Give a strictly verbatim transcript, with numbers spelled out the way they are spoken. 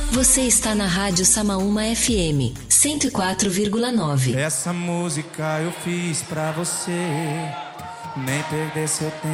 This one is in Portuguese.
Você está na Rádio Samaúma F M, cento e quatro vírgula nove. Essa música eu fiz pra você nem perder seu tempo